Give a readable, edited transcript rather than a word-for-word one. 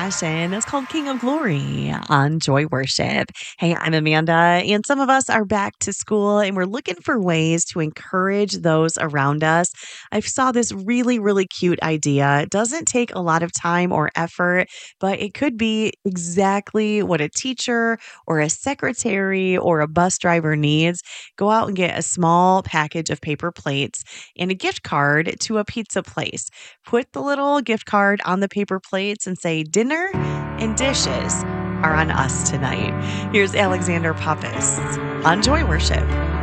passion. It's called King of Glory on Joy Worship. Hey, I'm Amanda, and some of us are back to school and we're looking for ways to encourage those around us. I saw this really cute idea. It doesn't take a lot of time or effort, but it could be exactly what a teacher or a secretary or a bus driver needs. Go out and get a small package of paper plates and a gift card to a pizza place. Put the little gift card on the paper plates and say, "Dinner and dishes are on us tonight." Here's Alexander Pappas on Joy Worship.